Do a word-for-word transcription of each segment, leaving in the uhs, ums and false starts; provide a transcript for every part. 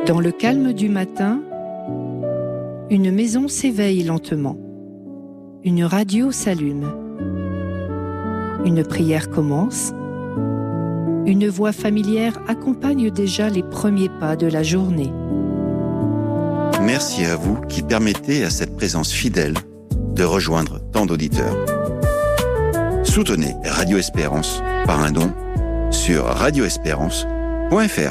Dans le calme du matin, une maison s'éveille lentement. Une radio s'allume. Une prière commence. Une voix familière accompagne déjà les premiers pas de la journée. Merci à vous qui permettez à cette présence fidèle de rejoindre tant d'auditeurs. Soutenez Radio Espérance par un don sur radio espérance point f r.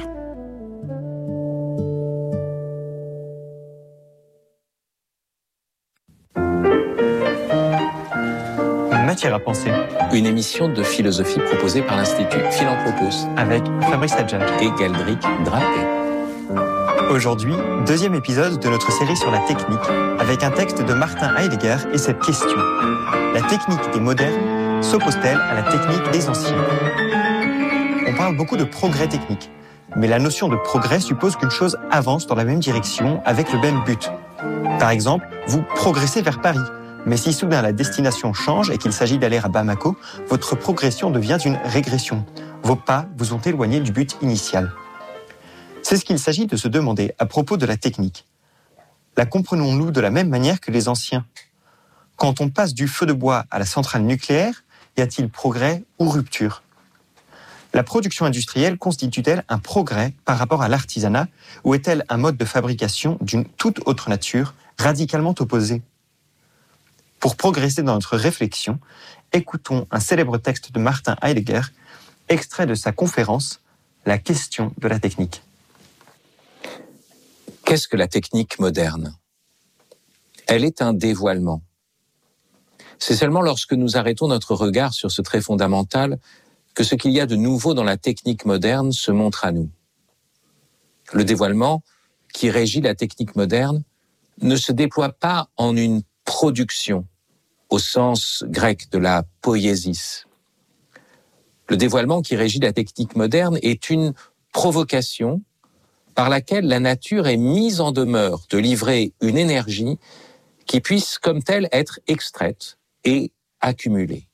Matière à penser. Une émission de philosophie proposée par l'Institut Philanthropos Avec Fabrice Adjani et Galdric Drapé. Aujourd'hui, deuxième épisode de notre série sur la technique, avec un texte de Martin Heidegger et cette question. La technique des modernes s'oppose-t-elle à la technique des anciens ? On parle beaucoup de progrès technique, mais la notion de progrès suppose qu'une chose avance dans la même direction avec le même but. Par exemple, vous progressez vers Paris. Mais si soudain la destination change et qu'il s'agit d'aller à Bamako, votre progression devient une régression. Vos pas vous ont éloigné du but initial. C'est ce qu'il s'agit de se demander à propos de la technique. La comprenons-nous de la même manière que les anciens ? Quand on passe du feu de bois à la centrale nucléaire, y a-t-il progrès ou rupture ? La production industrielle constitue-t-elle un progrès par rapport à l'artisanat ou est-elle un mode de fabrication d'une toute autre nature, radicalement opposé ? Pour progresser dans notre réflexion, écoutons un célèbre texte de Martin Heidegger, extrait de sa conférence « La question de la technique ». Qu'est-ce que la technique moderne ? Elle est un dévoilement. C'est seulement lorsque nous arrêtons notre regard sur ce trait fondamental que ce qu'il y a de nouveau dans la technique moderne se montre à nous. Le dévoilement qui régit la technique moderne ne se déploie pas en une production, au sens grec de la poiesis. Le dévoilement qui régit la technique moderne est une provocation par laquelle la nature est mise en demeure de livrer une énergie qui puisse comme telle être extraite et accumulée.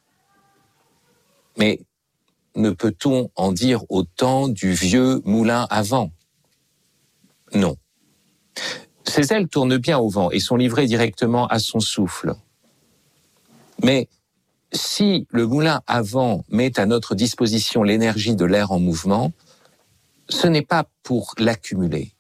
Mais ne peut-on en dire autant du vieux moulin à vent ? Non. Ses ailes tournent bien au vent et sont livrées directement à son souffle. Mais si le moulin à vent met à notre disposition l'énergie de l'air en mouvement, ce n'est pas pour l'accumuler.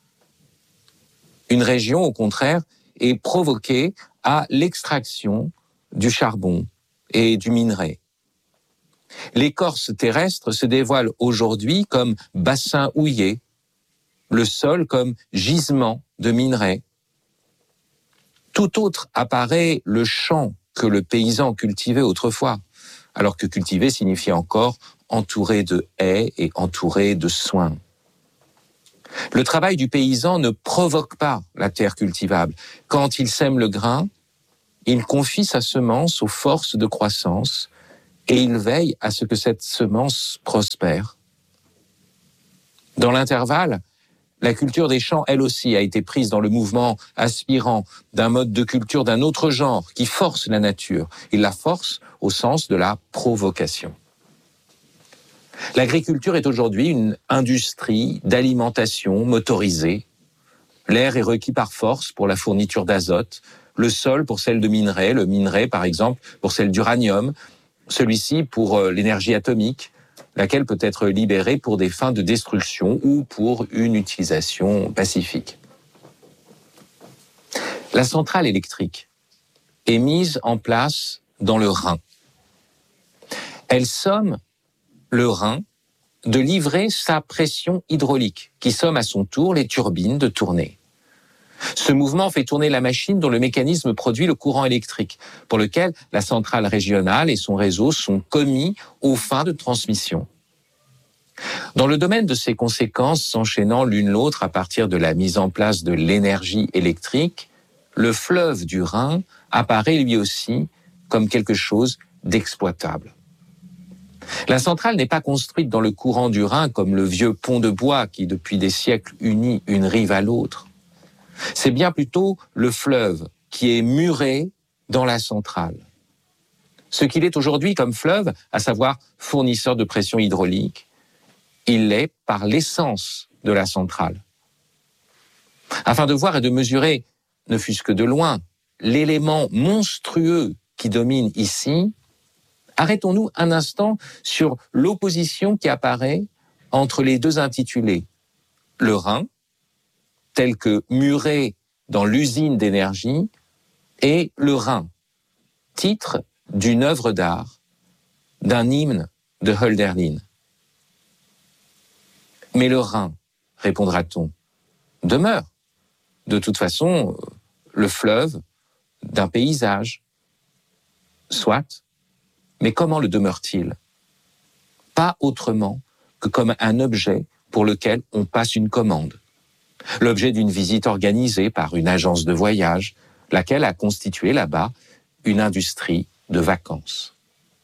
Une région, au contraire, est provoquée à l'extraction du charbon et du minerai. L'écorce terrestre se dévoile aujourd'hui comme bassin houillé, le sol comme gisement de minerai. Tout autre apparaît le champ que le paysan cultivait autrefois, alors que cultiver signifiait encore entouré de haies et entouré de soins. Le travail du paysan ne provoque pas la terre cultivable. Quand il sème le grain, il confie sa semence aux forces de croissance et il veille à ce que cette semence prospère. Dans l'intervalle, la culture des champs, elle aussi, a été prise dans le mouvement aspirant d'un mode de culture d'un autre genre qui force la nature. Il la force au sens de la provocation. L'agriculture est aujourd'hui une industrie d'alimentation motorisée. L'air est requis par force pour la fourniture d'azote, le sol pour celle de minerai, le minerai par exemple pour celle d'uranium, celui-ci pour l'énergie atomique, laquelle peut être libérée pour des fins de destruction ou pour une utilisation pacifique. La centrale électrique est mise en place dans le Rhin. Elle somme le Rhin de livrer sa pression hydraulique, qui somme à son tour les turbines de tourner. Ce mouvement fait tourner la machine dont le mécanisme produit le courant électrique, pour lequel la centrale régionale et son réseau sont commis aux fins de transmission. Dans le domaine de ces conséquences s'enchaînant l'une l'autre à partir de la mise en place de l'énergie électrique, le fleuve du Rhin apparaît lui aussi comme quelque chose d'exploitable. La centrale n'est pas construite dans le courant du Rhin comme le vieux pont de bois qui depuis des siècles unit une rive à l'autre. C'est bien plutôt le fleuve qui est muré dans la centrale. Ce qu'il est aujourd'hui comme fleuve, à savoir fournisseur de pression hydraulique, il l'est par l'essence de la centrale, afin de voir et de mesurer, ne fût-ce que de loin, l'élément monstrueux qui domine ici, arrêtons-nous un instant sur l'opposition qui apparaît entre les deux intitulés. Le Rhin, tel que muré dans l'usine d'énergie, et le Rhin, titre d'une œuvre d'art, d'un hymne de Hölderlin. Mais le Rhin, répondra-t-on, demeure. De toute façon, le fleuve d'un paysage. Soit, mais comment le demeure-t-il? Pas autrement que comme un objet pour lequel on passe une commande. L'objet d'une visite organisée par une agence de voyage, laquelle a constitué là-bas une industrie de vacances.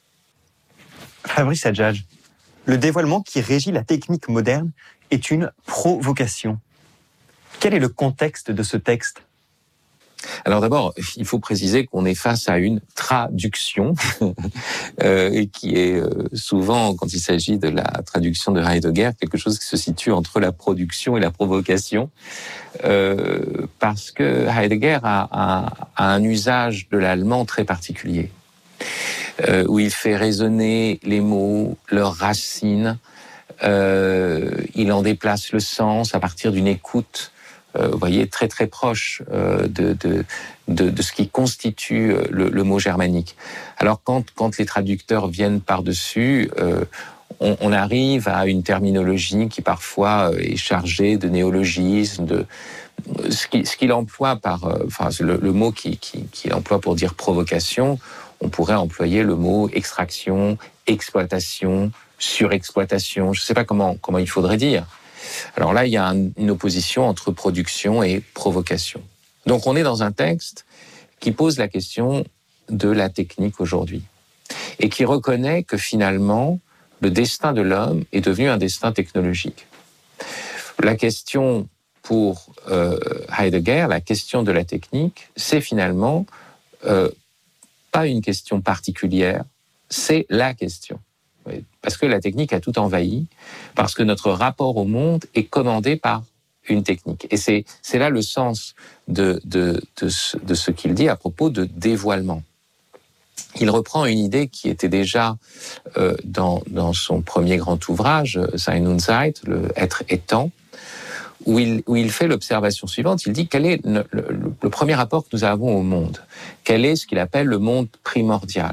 Fabrice Adjadj, le dévoilement qui régit la technique moderne est une provocation. Quel est le contexte de ce texte? Alors d'abord, il faut préciser qu'on est face à une traduction euh, qui est euh, souvent, quand il s'agit de la traduction de Heidegger, quelque chose qui se situe entre la production et la provocation, euh, parce que Heidegger a, a, a un usage de l'allemand très particulier, euh, où il fait résonner les mots, leurs racines, euh, il en déplace le sens à partir d'une écoute, Euh, vous voyez, très très proche euh, de, de, de, de ce qui constitue le, le mot germanique. Alors quand, quand les traducteurs viennent par-dessus, euh, on, on arrive à une terminologie qui parfois est chargée de néologismes, de ce qu'il ce qu'il emploie par, euh, enfin le, le mot qu'il qui, qui emploie pour dire provocation, on pourrait employer le mot extraction, exploitation, surexploitation. Je ne sais pas comment comment il faudrait dire. Alors là, il y a un, une opposition entre production et provocation. Donc on est dans un texte qui pose la question de la technique aujourd'hui et qui reconnaît que finalement, le destin de l'homme est devenu un destin technologique. La question pour euh, Heidegger, la question de la technique, c'est finalement euh, pas une question particulière, c'est la question. Parce que la technique a tout envahi, parce que notre rapport au monde est commandé par une technique. Et c'est, c'est là le sens de, de, de, ce, de ce qu'il dit à propos de dévoilement. Il reprend une idée qui était déjà euh, dans, dans son premier grand ouvrage, Sein und Zeit, le Être étant, où il, où il fait l'observation suivante. Il dit quel est le, le, le premier rapport que nous avons au monde? Quel est ce qu'il appelle le monde primordial?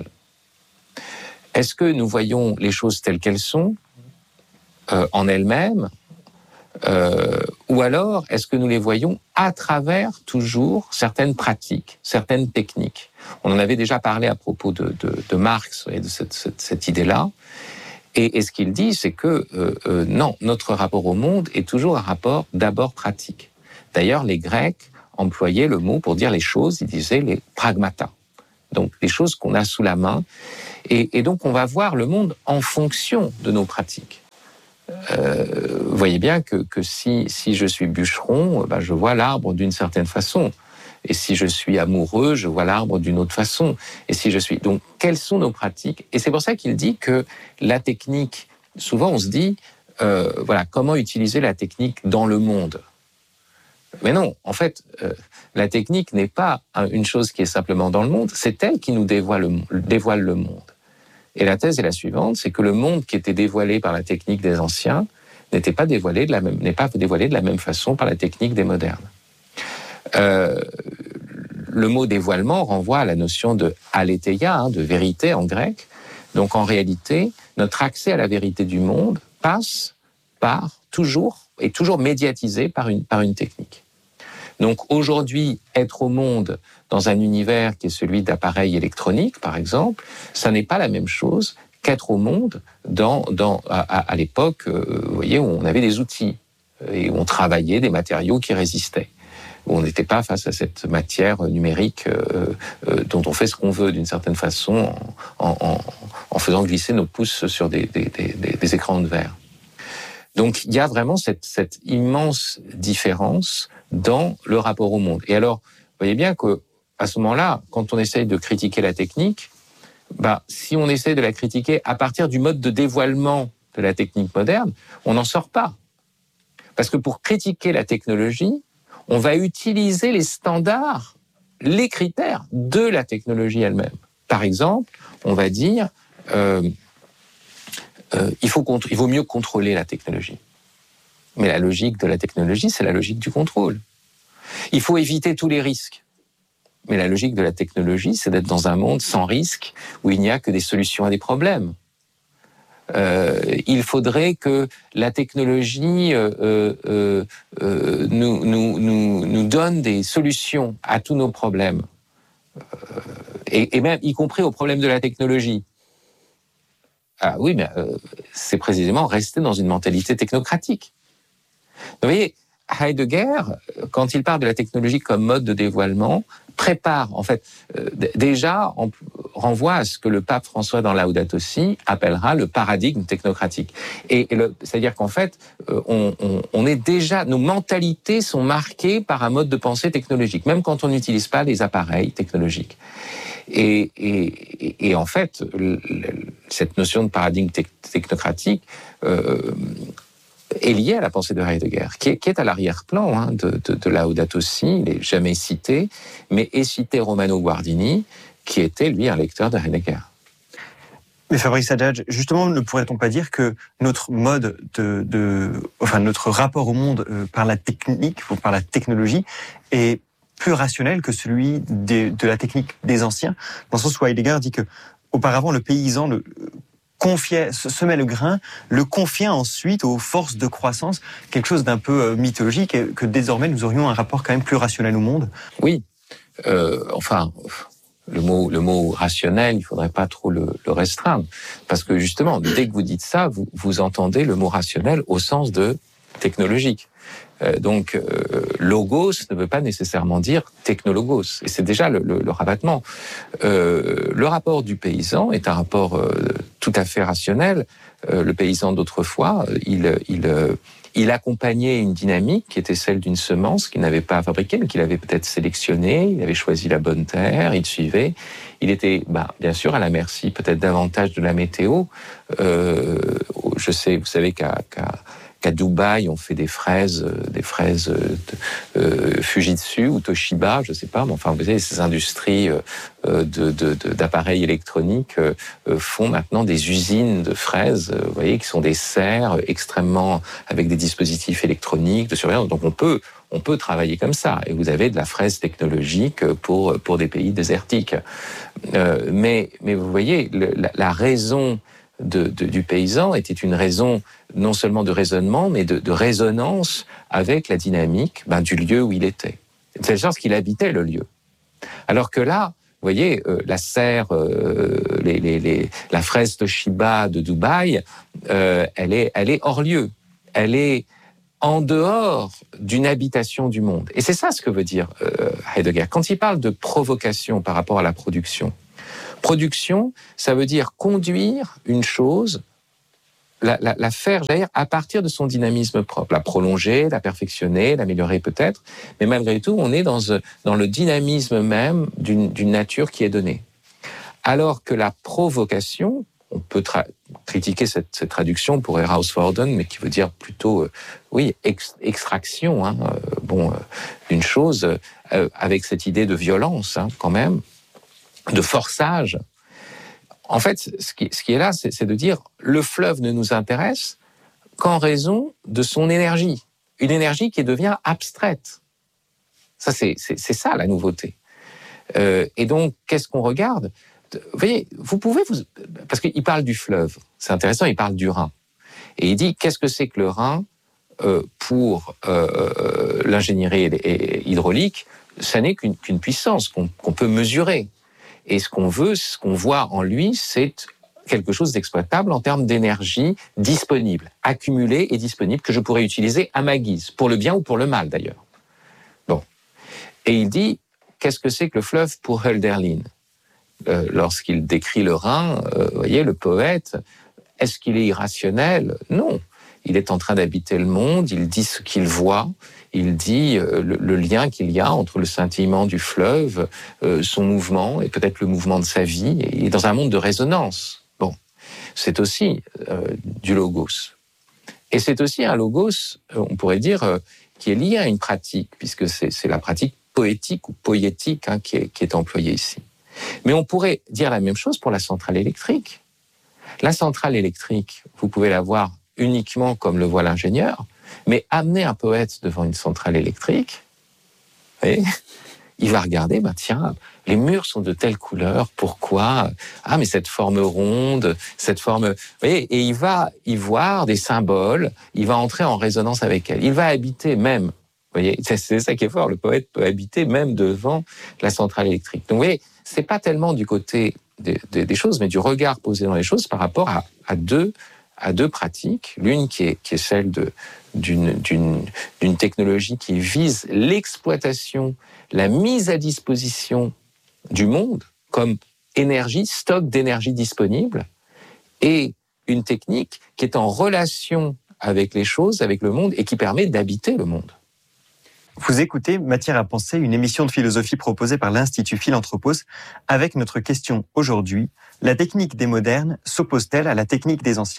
Est-ce que nous voyons les choses telles qu'elles sont, euh, en elles-mêmes, euh, ou alors est-ce que nous les voyons à travers toujours certaines pratiques, certaines techniques? On en avait déjà parlé à propos de, de, de Marx et de cette, cette, cette idée-là. Et, et ce qu'il dit, c'est que euh, euh, non, notre rapport au monde est toujours un rapport d'abord pratique. D'ailleurs, les Grecs employaient le mot pour dire les choses, ils disaient les pragmata. Donc, les choses qu'on a sous la main. Et, et donc, on va voir le monde en fonction de nos pratiques. Euh, vous voyez bien que, que si, si je suis bûcheron, ben je vois l'arbre d'une certaine façon. Et si je suis amoureux, je vois l'arbre d'une autre façon. Et si je suis... Donc, quelles sont nos pratiques? Et c'est pour ça qu'il dit que la technique... Souvent, on se dit, euh, voilà, comment utiliser la technique dans le monde? Mais non, en fait, euh, la technique n'est pas une chose qui est simplement dans le monde, c'est elle qui nous dévoile le, dévoile le monde. Et la thèse est la suivante, c'est que le monde qui était dévoilé par la technique des anciens n'était pas dévoilé de la même, n'est pas dévoilé de la même façon par la technique des modernes. Euh, le mot dévoilement renvoie à la notion de aletheia, hein, de vérité en grec. Donc en réalité, notre accès à la vérité du monde passe par toujours, est toujours médiatisé par une, par une technique. Donc aujourd'hui, être au monde dans un univers qui est celui d'appareils électroniques, par exemple, ça n'est pas la même chose qu'être au monde dans, dans, à, à l'époque, euh, vous voyez, où on avait des outils et où on travaillait des matériaux qui résistaient. Où on n'était pas face à cette matière numérique euh, euh, dont on fait ce qu'on veut d'une certaine façon en, en, en faisant glisser nos pouces sur des, des, des, des écrans de verre. Donc, il y a vraiment cette, cette immense différence dans le rapport au monde. Et alors, vous voyez bien que à ce moment-là, quand on essaye de critiquer la technique, bah, si on essaye de la critiquer à partir du mode de dévoilement de la technique moderne, on n'en sort pas. Parce que pour critiquer la technologie, on va utiliser les standards, les critères de la technologie elle-même. Par exemple, on va dire, euh, euh, il, faut contr- il vaut mieux contrôler la technologie. Mais la logique de la technologie, c'est la logique du contrôle. Il faut éviter tous les risques. Mais la logique de la technologie, c'est d'être dans un monde sans risque, où il n'y a que des solutions à des problèmes. Euh, il faudrait que la technologie euh, euh, euh, nous, nous, nous, nous donne des solutions à tous nos problèmes, euh, et, et même y compris aux problèmes de la technologie. Ah oui, mais euh, c'est précisément rester dans une mentalité technocratique. Vous voyez, Heidegger, quand il parle de la technologie comme mode de dévoilement, prépare, en fait, euh, d- déjà, on renvoie à ce que le pape François dans Laudato Si appellera le paradigme technocratique. Et, et le, c'est-à-dire qu'en fait, euh, on, on, on est déjà, nos mentalités sont marquées par un mode de pensée technologique, même quand on n'utilise pas les appareils technologiques. Et, et, et en fait, le, le, cette notion de paradigme te- technocratique euh, est liée à la pensée de Heidegger, qui est, qui est à l'arrière-plan hein, de, de, de Laudato Si. Il n'est jamais cité, mais est cité Romano Guardini, qui était, lui, un lecteur de Heidegger. Mais Fabrice Adjadj, justement, ne pourrait-on pas dire que notre mode de, de enfin notre rapport au monde euh, par la technique ou par la technologie est plus rationnel que celui de, de la technique des anciens, dans le sens où Heidegger dit que auparavant le paysan le confiait, semait le grain, le confiait ensuite aux forces de croissance, quelque chose d'un peu mythologique, et que désormais nous aurions un rapport quand même plus rationnel au monde. Oui, euh, enfin. Le mot, le mot rationnel, il faudrait pas trop le, le restreindre, parce que justement, dès que vous dites ça, vous, vous entendez le mot rationnel au sens de technologique. Euh, donc, euh, logos ne veut pas nécessairement dire technologos, et c'est déjà le, le, le rabattement. Euh, le rapport du paysan est un rapport euh, tout à fait rationnel. Euh, le paysan d'autrefois, il, il Il accompagnait une dynamique qui était celle d'une semence qu'il n'avait pas fabriquée, mais qu'il avait peut-être sélectionnée. Il avait choisi la bonne terre, il suivait. Il était, bah, bien sûr, à la merci peut-être davantage de la météo. Euh, je sais, vous savez qu'à, qu'à, qu'à Dubaï, on fait des fraises, des fraises euh, Fujitsu ou Toshiba, je sais pas, mais enfin, vous savez, ces industries euh, de, de, de, d'appareils électroniques euh, font maintenant des usines de fraises, euh, vous voyez, qui sont des serres extrêmement avec des dispositifs électroniques de surveillance. Donc on peut on peut travailler comme ça. Et vous avez de la fraise technologique pour pour des pays désertiques. Euh, mais mais vous voyez, le, la, la raison de, de, du paysan était une raison non seulement de raisonnement, mais de, de résonance avec la dynamique ben, du lieu où il était. De telle sorte qu'il habitait le lieu. Alors que là, vous voyez, euh, la serre, euh, les, les, les, la fraise Toshiba de Dubaï, euh, elle est, elle est hors lieu. Elle est en dehors d'une habitation du monde. Et c'est ça ce que veut dire euh, Heidegger. Quand il parle de provocation par rapport à la production, production, ça veut dire conduire une chose, la, la, la faire jaillir à partir de son dynamisme propre, la prolonger, la perfectionner, l'améliorer peut-être, mais malgré tout, on est dans, dans le dynamisme même d'une, d'une nature qui est donnée. Alors que la provocation, on peut tra- critiquer cette, cette traduction pour Herausfordern, mais qui veut dire plutôt, euh, oui, ex- extraction, hein, euh, bon, euh, d'une chose, euh, avec cette idée de violence, hein, quand même, de forçage. En fait, ce qui, ce qui est là, c'est, c'est de dire le fleuve ne nous intéresse qu'en raison de son énergie, une énergie qui devient abstraite. Ça, c'est, c'est, c'est ça la nouveauté. Euh, et donc, qu'est-ce qu'on regarde ? Vous voyez, vous pouvez vous... Parce qu'il parle du fleuve, c'est intéressant, il parle du Rhin. Et il dit, qu'est-ce que c'est que le Rhin euh, pour euh, l'ingénierie hydraulique ? Ça n'est qu'une, qu'une puissance qu'on, qu'on peut mesurer. Et ce qu'on veut, ce qu'on voit en lui, c'est quelque chose d'exploitable en termes d'énergie disponible, accumulée et disponible, que je pourrais utiliser à ma guise, pour le bien ou pour le mal d'ailleurs. Bon. Et il dit, qu'est-ce que c'est que le fleuve pour Hölderlin ? euh, Lorsqu'il décrit le Rhin, euh, vous voyez, le poète, est-ce qu'il est irrationnel ? Non. Il est en train d'habiter le monde, il dit ce qu'il voit, il dit euh, le, le lien qu'il y a entre le scintillement du fleuve, euh, son mouvement et peut-être le mouvement de sa vie. Et il est dans un monde de résonance. Bon, c'est aussi euh, du logos. Et c'est aussi un logos, on pourrait dire, qui est lié à une pratique, puisque c'est, c'est la pratique poétique ou poétique hein, qui, est, qui est employée ici. Mais on pourrait dire la même chose pour la centrale électrique. La centrale électrique, vous pouvez la voir uniquement comme le voit l'ingénieur, mais amener un poète devant une centrale électrique, vous voyez, il va regarder, ben tiens, les murs sont de telle couleur, pourquoi ? Ah, mais cette forme ronde, cette forme... Vous voyez, et il va y voir des symboles, il va entrer en résonance avec elle. Il va habiter même, vous voyez, c'est, c'est ça qui est fort, le poète peut habiter même devant la centrale électrique. Donc, vous voyez, c'est pas tellement du côté des, des, des choses, mais du regard posé dans les choses par rapport à, à, deux, à deux pratiques. L'une qui est, qui est celle de, d'une, d'une, d'une technologie qui vise l'exploitation, la mise à disposition du monde comme énergie, stock d'énergie disponible, et une technique qui est en relation avec les choses, avec le monde, et qui permet d'habiter le monde. Vous écoutez Matière à penser, une émission de philosophie proposée par l'Institut Philanthropos, avec notre question aujourd'hui, la technique des modernes s'oppose-t-elle à la technique des anciens ?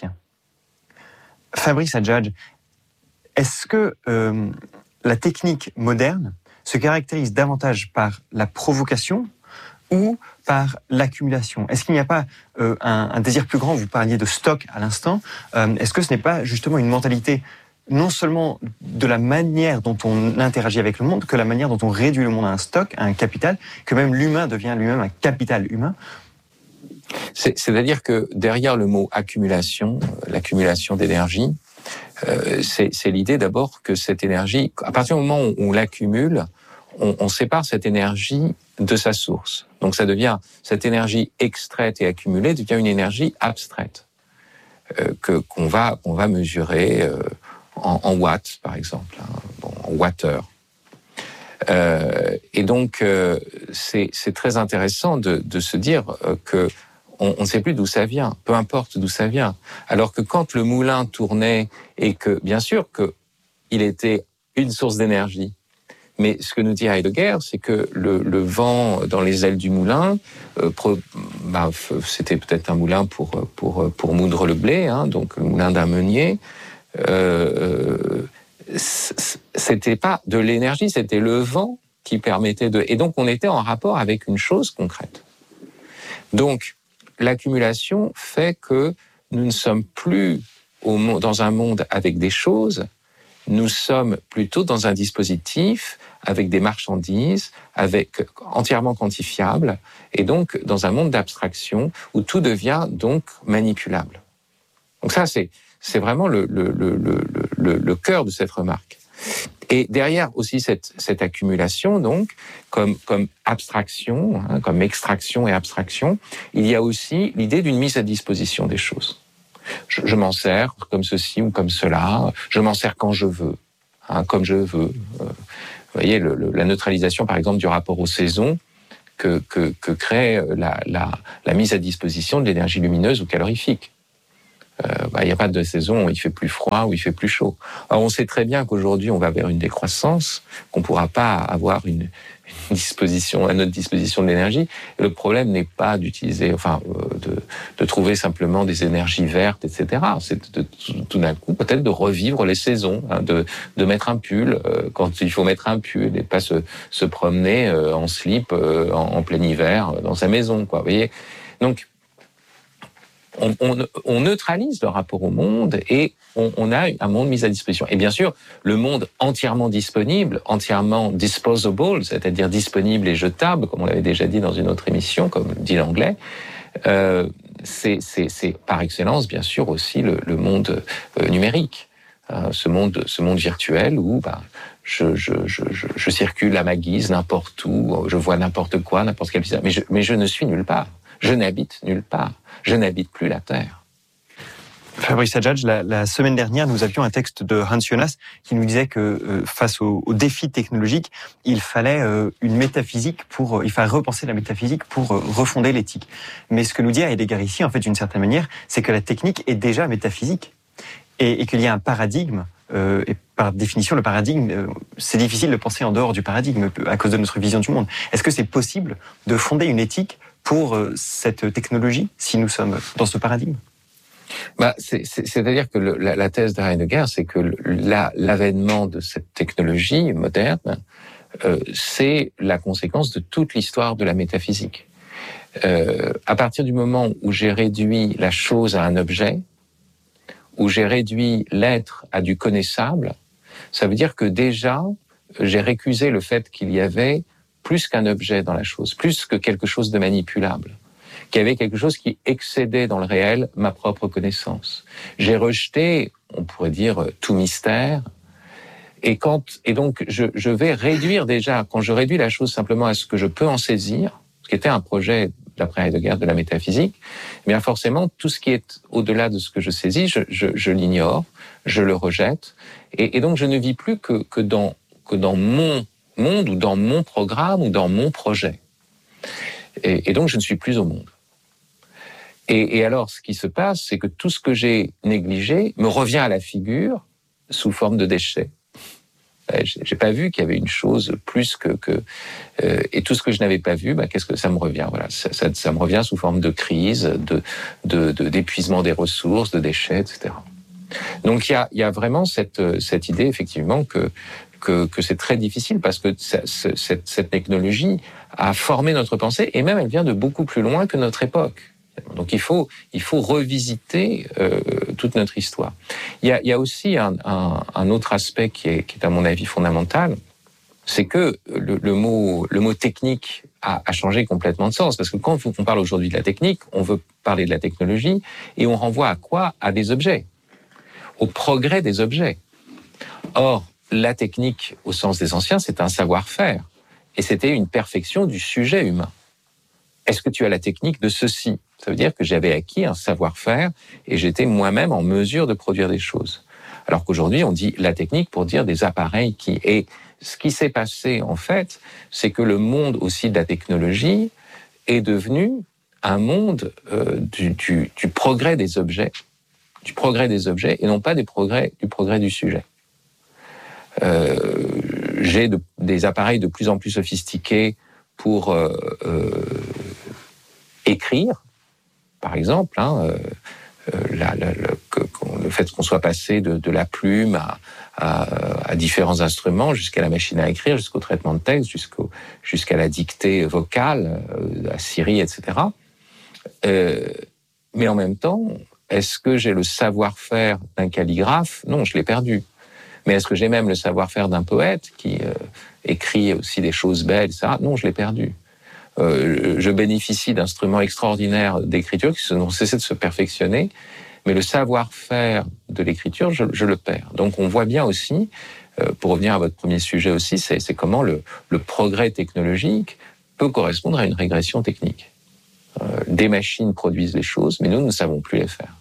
Fabrice Adjadj, est-ce que euh, la technique moderne se caractérise davantage par la provocation ou par l'accumulation ? Est-ce qu'il n'y a pas euh, un, un désir plus grand ? Vous parliez de stock à l'instant. Euh, est-ce que ce n'est pas justement une mentalité non seulement de la manière dont on interagit avec le monde, que la manière dont on réduit le monde à un stock, à un capital, que même l'humain devient lui-même un capital humain ? C'est, c'est-à-dire que derrière le mot accumulation, l'accumulation d'énergie, euh, c'est, c'est l'idée d'abord que cette énergie, à partir du moment où on l'accumule, on, on sépare cette énergie de sa source. Donc ça devient, cette énergie extraite et accumulée devient une énergie abstraite, euh, que, qu'on va, qu'on va mesurer euh, en, en watts, par exemple, hein, bon, en wattheure. Euh, et donc, euh, c'est, c'est très intéressant de, de se dire euh, que on ne sait plus d'où ça vient, peu importe d'où ça vient. Alors que quand le moulin tournait et que, bien sûr, que il était une source d'énergie, mais ce que nous dit Heidegger, c'est que le, le vent dans les ailes du moulin, euh, pro, bah, c'était peut-être un moulin pour pour pour moudre le blé, hein, donc le moulin d'un meunier. Euh, c'était pas de l'énergie, c'était le vent qui permettait de... Et donc, on était en rapport avec une chose concrète. Donc, l'accumulation fait que nous ne sommes plus au monde, dans un monde avec des choses, nous sommes plutôt dans un dispositif avec des marchandises, avec entièrement quantifiables, et donc dans un monde d'abstraction où tout devient donc manipulable. Donc ça, c'est, c'est vraiment le, le, le, le, le, le cœur de cette remarque. Et derrière aussi cette, cette accumulation, donc, comme, comme abstraction, hein, comme extraction et abstraction, il y a aussi l'idée d'une mise à disposition des choses. Je, je m'en sers comme ceci ou comme cela, je m'en sers quand je veux, hein, comme je veux. Euh, vous voyez, le, le, la neutralisation, par exemple, du rapport aux saisons que, que, que crée la, la, la mise à disposition de l'énergie lumineuse ou calorifique. Euh, bah, il n'y a pas de saison où il fait plus froid ou il fait plus chaud. Alors on sait très bien qu'aujourd'hui on va vers une décroissance, qu'on ne pourra pas avoir une, une disposition à notre disposition de l'énergie. Et le problème n'est pas d'utiliser, enfin, euh, de, de trouver simplement des énergies vertes, et cetera. C'est de, de, tout d'un coup peut-être de revivre les saisons, hein, de, de mettre un pull euh, quand il faut mettre un pull et pas se, se promener euh, en slip euh, en, en plein hiver euh, dans sa maison, quoi. Vous voyez. Donc On, on, on neutralise le rapport au monde et on, on a un monde mis à disposition. Et bien sûr, le monde entièrement disponible, entièrement disposable, c'est-à-dire disponible et jetable, comme on l'avait déjà dit dans une autre émission, comme dit l'anglais, euh, c'est, c'est, c'est par excellence, bien sûr, aussi le, le monde euh, numérique. Euh, ce monde, ce monde virtuel où bah, je, je, je, je, je circule à ma guise n'importe où, je vois n'importe quoi, n'importe quel visage, mais je, mais je ne suis nulle part. Je n'habite nulle part. Je n'habite plus la Terre. Fabrice Adjadj, la, la semaine dernière, nous avions un texte de Hans Jonas qui nous disait que euh, face aux, aux défis technologiques, il fallait euh, une métaphysique pour, euh, il fallait repenser la métaphysique pour euh, refonder l'éthique. Mais ce que nous dit Heidegger ici, en fait, d'une certaine manière, c'est que la technique est déjà métaphysique et, et qu'il y a un paradigme. Euh, et par définition, le paradigme, euh, c'est difficile de penser en dehors du paradigme à cause de notre vision du monde. Est-ce que c'est possible de fonder une éthique pour cette technologie, si nous sommes dans ce paradigme ? Bah, c'est, c'est, c'est-à-dire que le, la, la thèse de Heidegger, c'est que le, la, l'avènement de cette technologie moderne, euh, c'est la conséquence de toute l'histoire de la métaphysique. Euh, à partir du moment où j'ai réduit la chose à un objet, où j'ai réduit l'être à du connaissable, ça veut dire que déjà, j'ai récusé le fait qu'il y avait plus qu'un objet dans la chose, plus que quelque chose de manipulable, qu'il y avait quelque chose qui excédait dans le réel ma propre connaissance. J'ai rejeté, on pourrait dire, tout mystère, et, quand, et donc je, je vais réduire déjà, quand je réduis la chose simplement à ce que je peux en saisir, ce qui était un projet d'après Heidegger de la métaphysique, eh bien forcément, tout ce qui est au-delà de ce que je saisis, je, je, je l'ignore, je le rejette, et, et donc je ne vis plus que, que, dans, que dans mon monde, ou dans mon programme, ou dans mon projet. Et, et donc je ne suis plus au monde. Et, et alors, ce qui se passe, c'est que tout ce que j'ai négligé me revient à la figure sous forme de déchets. J'ai pas vu qu'il y avait une chose plus que que euh, et tout ce que je n'avais pas vu, bah, qu'est-ce que ça me revient? Voilà, ça, ça, ça me revient sous forme de crise, de, de, de d'épuisement des ressources, de déchets, et cetera. Donc il y a il y a vraiment cette cette idée effectivement que que que c'est très difficile parce que ça, cette cette technologie a formé notre pensée et même elle vient de beaucoup plus loin que notre époque. Donc il faut il faut revisiter euh, toute notre histoire. Il y a il y a aussi un un, un autre aspect qui est qui est à mon avis fondamental, c'est que le, le mot le mot technique a, a changé complètement de sens parce que quand on parle aujourd'hui de la technique, on veut parler de la technologie et on renvoie à quoi? À des objets, au progrès des objets. Or la technique au sens des anciens, c'est un savoir-faire et c'était une perfection du sujet humain. Est-ce que tu as la technique de ceci? Ça veut dire que j'avais acquis un savoir-faire et j'étais moi-même en mesure de produire des choses. Alors qu'aujourd'hui, on dit la technique pour dire des appareils qui... Et ce qui s'est passé, en fait, c'est que le monde aussi de la technologie est devenu un monde euh, du, du, du progrès des objets, du progrès des objets et non pas des progrès, du progrès du sujet. Euh, j'ai de, des appareils de plus en plus sophistiqués pour euh, euh, écrire, par exemple, hein, euh, la, la, la, que, le fait qu'on soit passé de, de la plume à, à, à différents instruments, jusqu'à la machine à écrire, jusqu'au traitement de texte, jusqu'au, jusqu'à la dictée vocale, euh, à Siri, et cetera. Euh, mais en même temps, est-ce que j'ai le savoir-faire d'un calligraphe? Non, je l'ai perdu. Mais est-ce que j'ai même le savoir-faire d'un poète qui euh, écrit aussi des choses belles, et cetera? Non, je l'ai perdu. Euh, je bénéficie d'instruments extraordinaires d'écriture qui n'ont cessé de se perfectionner, mais le savoir-faire de l'écriture, je, je le perds. Donc on voit bien aussi, euh, pour revenir à votre premier sujet aussi, c'est, c'est comment le, le progrès technologique peut correspondre à une régression technique. Euh, des machines produisent les choses, mais nous ne savons plus les faire.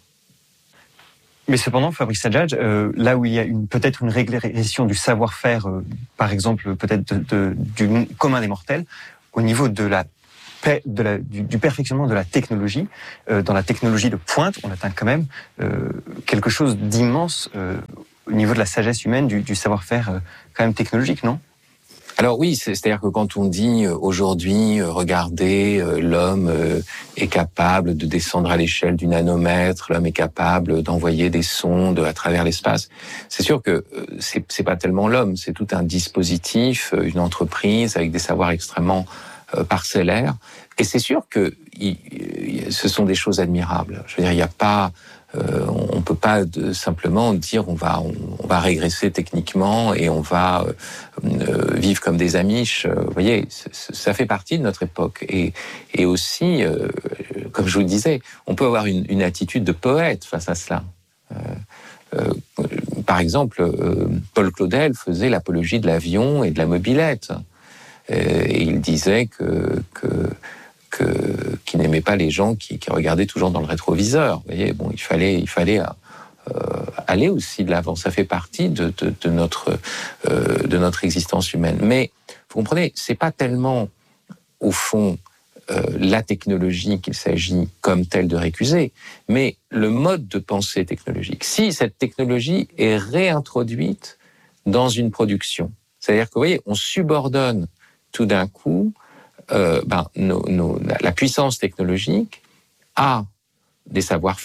Mais cependant, Fabrice Sadjadj, euh, là où il y a une, peut-être une régression du savoir-faire, euh, par exemple, peut-être de, de, du commun des mortels, au niveau de la, de la du, du perfectionnement de la technologie, euh, dans la technologie de pointe, on atteint quand même euh, quelque chose d'immense euh, au niveau de la sagesse humaine, du, du savoir-faire euh, quand même technologique, non? Alors oui, c'est, c'est-à-dire que quand on dit euh, aujourd'hui, euh, regardez, euh, l'homme euh, est capable de descendre à l'échelle du nanomètre, l'homme est capable d'envoyer des sondes à travers l'espace, c'est sûr que euh, c'est, c'est pas tellement l'homme, c'est tout un dispositif, euh, une entreprise avec des savoirs extrêmement euh, parcellaires, et c'est sûr que y, y, ce sont des choses admirables. Je veux dire, il n'y a pas... Euh, on peut pas de, simplement dire on va on, on va régresser techniquement et on va euh, euh, vivre comme des Amish. Euh, vous voyez, ça fait partie de notre époque et et aussi, euh, comme je vous le disais, on peut avoir une, une attitude de poète face à cela. Euh, euh, par exemple, euh, Paul Claudel faisait l'apologie de l'avion et de la mobilette euh, et il disait que que Que, qui n'aimait pas les gens qui, qui regardaient toujours dans le rétroviseur. Vous voyez, bon, il fallait, il fallait euh, aller aussi de l'avant. Ça fait partie de, de, de notre euh, de notre existence humaine. Mais vous comprenez, c'est pas tellement au fond euh, la technologie qu'il s'agit comme telle de récuser, mais le mode de pensée technologique. Si cette technologie est réintroduite dans une production, c'est-à-dire que vous voyez, on subordonne tout d'un coup Euh, ben, nos, nos, la puissance technologique a des savoir-faire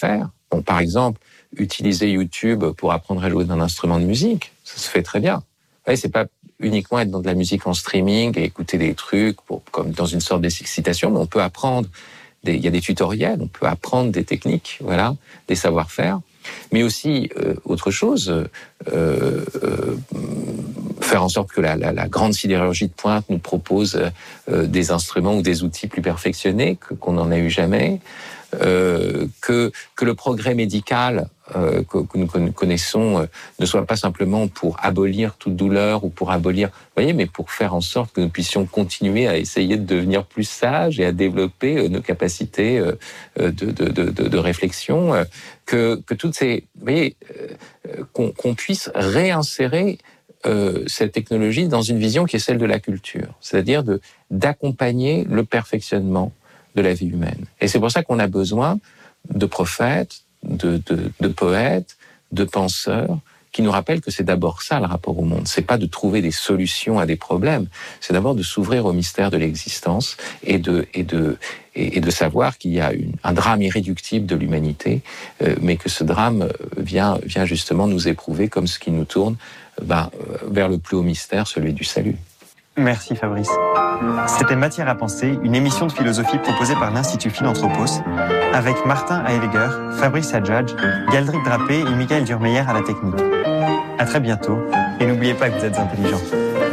Bon, par exemple, utiliser YouTube pour apprendre à jouer d'un instrument de musique, ça se fait très bien. Ouais, c'est pas uniquement être dans de la musique en streaming et écouter des trucs pour, comme dans une sorte d'excitation, mais on peut apprendre, des, il y a des tutoriels, on peut apprendre des techniques, voilà, des savoir-faire, mais aussi euh, autre chose, euh, euh, faire en sorte que la, la, la grande sidérurgie de pointe nous propose euh, des instruments ou des outils plus perfectionnés que, qu'on n'en a eu jamais, euh, que, que le progrès médical euh, que, que nous connaissons euh, ne soit pas simplement pour abolir toute douleur ou pour abolir, vous voyez, mais pour faire en sorte que nous puissions continuer à essayer de devenir plus sages et à développer euh, nos capacités euh, de, de, de, de, de réflexion, euh, que, que toutes ces, vous voyez, euh, qu'on, qu'on puisse réinsérer Euh, cette technologie dans une vision qui est celle de la culture, c'est-à-dire de, d'accompagner le perfectionnement de la vie humaine. Et c'est pour ça qu'on a besoin de prophètes, de, de, de poètes, de penseurs, qui nous rappellent que c'est d'abord ça le rapport au monde. C'est pas de trouver des solutions à des problèmes, c'est d'abord de s'ouvrir au mystère de l'existence et de, et de, et, et de savoir qu'il y a une, un drame irréductible de l'humanité, euh, mais que ce drame vient, vient justement nous éprouver comme ce qui nous tourne ben, vers le plus haut mystère, celui du salut. Merci Fabrice. C'était Matière à penser, une émission de philosophie proposée par l'Institut Philanthropos, avec Martin Heidegger, Fabrice Adjadj, Galdric Drapé et Michael Durmeyer à la technique. À très bientôt, et n'oubliez pas que vous êtes intelligents.